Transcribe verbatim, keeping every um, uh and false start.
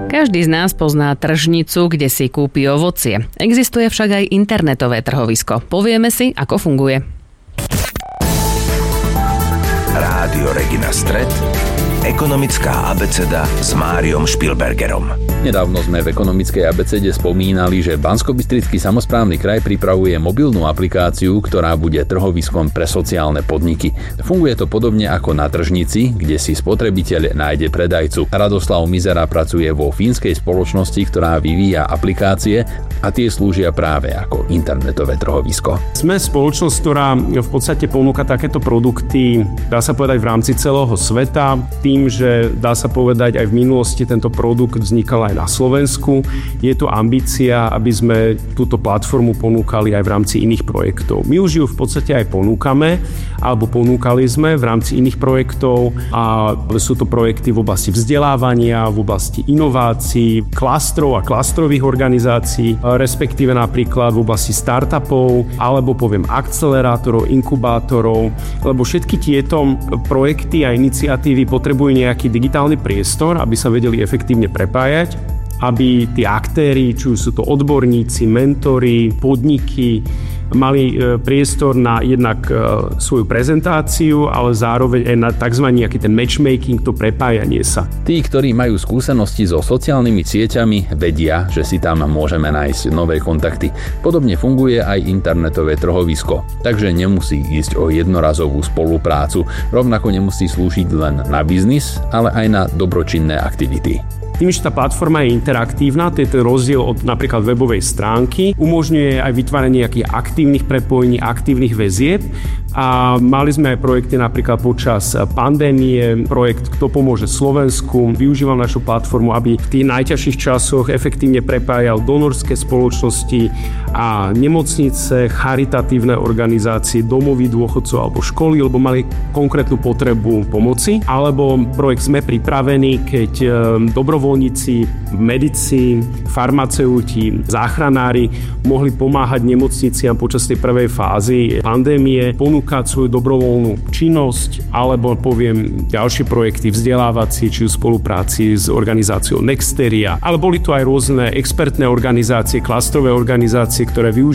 Každý z nás pozná tržnicu, kde si kúpi ovocie. Existuje však aj internetové trhovisko. Povieme si, ako funguje. Rádio Regina Stret, ekonomická abeceda s Máriom Špilbergerom. Nedávno sme v ekonomickej abecede spomínali, že Banskobystrický samosprávny kraj pripravuje mobilnú aplikáciu, ktorá bude trhoviskom pre sociálne podniky. Funguje to podobne ako na tržnici, kde si spotrebiteľ nájde predajcu. Radoslav Mizera pracuje vo fínskej spoločnosti, ktorá vyvíja aplikácie a tie slúžia práve ako internetové trhovisko. Sme spoločnosť, ktorá v podstate ponúka takéto produkty, dá sa povedať, v rámci celého sveta, tým, že dá sa povedať aj v minulosti tento produkt vznikal aj na Slovensku. Je to ambícia, aby sme túto platformu ponúkali aj v rámci iných projektov. My už ju v podstate aj ponúkame, alebo ponúkali sme v rámci iných projektov a sú to projekty v oblasti vzdelávania, v oblasti inovácií, klastrov a klastrových organizácií, respektíve napríklad v oblasti startupov, alebo poviem akcelerátorov, inkubátorov, lebo všetky tieto projekty a iniciatívy potrebujú nejaký digitálny priestor, aby sa vedeli efektívne prepájať, aby tí aktéri, či už sú to odborníci, mentori, podniky, mali priestor na jednak svoju prezentáciu, ale zároveň aj na tzv. Nejaký ten matchmaking, to prepájanie sa. Tí, ktorí majú skúsenosti so sociálnymi sieťami, vedia, že si tam môžeme nájsť nové kontakty. Podobne funguje aj internetové trhovisko, takže nemusí ísť o jednorazovú spoluprácu, rovnako nemusí slúžiť len na biznis, ale aj na dobročinné aktivity. Tým, že tá platforma je interaktívna, to je ten rozdiel od napríklad webovej stránky, umožňuje aj vytváranie nejakých aktívnych prepojení, aktívnych väzieb a mali sme aj projekty napríklad počas pandémie, projekt Kto pomôže Slovensku, využíval našu platformu, aby v tých najťažších časoch efektívne prepájal donorské spoločnosti a nemocnice, charitatívne organizácie, domovy dôchodcov alebo školy, lebo mali konkrétnu potrebu pomoci, alebo projekt Sme pripravení, keď dobrovoľníci, medici, farmaceuti, záchranári mohli pomáhať nemocniciam počas tej prvej fázy pandémie, ponúkať svoju dobrovoľnú činnosť, alebo poviem ďalšie projekty vzdelávacie, či v spolupráci s organizáciou Nexteria, ale boli tu aj rôzne expertné organizácie, klastrové organizácie, ktoré využívajú